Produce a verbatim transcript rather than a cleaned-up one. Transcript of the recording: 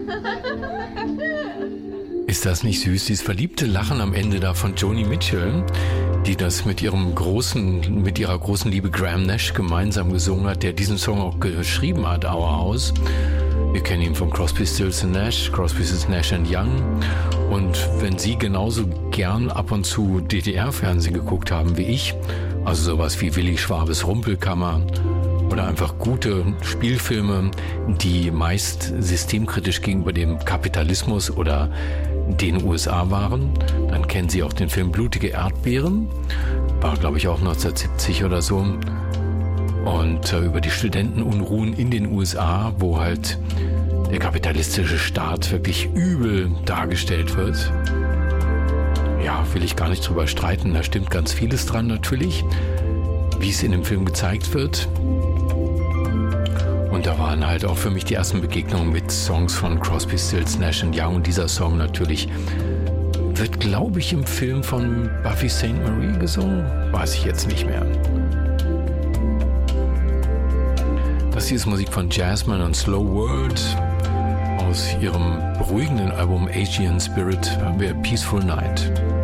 Ist das nicht süß? Dieses verliebte Lachen am Ende da von Joni Mitchell, die das mit ihrem großen, mit ihrer großen Liebe Graham Nash gemeinsam gesungen hat, der diesen Song auch geschrieben hat, Our House. Wir kennen ihn von Crosby, Stills and Nash, Crosby, Stills, Nash and Young. Und wenn Sie genauso gern ab und zu D D R-Fernsehen geguckt haben wie ich, also sowas wie Willi Schwabes Rumpelkammer oder einfach gute Spielfilme, die meist systemkritisch gegenüber dem Kapitalismus oder den U S A waren, dann kennen Sie auch den Film Blutige Erdbeeren, war glaube ich auch neunzehnhundertsiebzig oder so, und äh, über die Studentenunruhen in den U S A, wo halt der kapitalistische Staat wirklich übel dargestellt wird. Ja, will ich gar nicht drüber streiten, da stimmt ganz vieles dran natürlich, wie es in dem Film gezeigt wird. Und da waren halt auch für mich die ersten Begegnungen mit Songs von Crosby, Stills, Nash and Young. Und dieser Song natürlich wird, glaube ich, im Film von Buffy Sainte Marie gesungen. Weiß ich jetzt nicht mehr. Das hier ist Musik von Jasmine und Slow World. Aus ihrem beruhigenden Album Asian Spirit haben wir Peaceful Night.